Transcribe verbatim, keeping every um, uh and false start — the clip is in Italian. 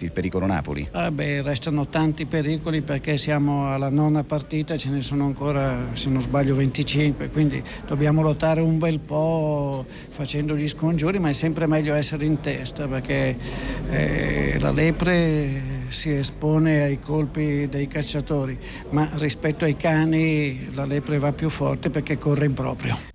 resti il pericolo Napoli? Ah beh, restano tanti pericoli perché siamo alla nona partita, ce ne sono ancora, se non sbaglio, venticinque, quindi dobbiamo lottare un bel po' facendo gli scongiuri, ma è sempre meglio essere in testa perché eh, la lepre si espone ai colpi dei cacciatori, ma rispetto ai cani la lepre va più forte perché corre in proprio.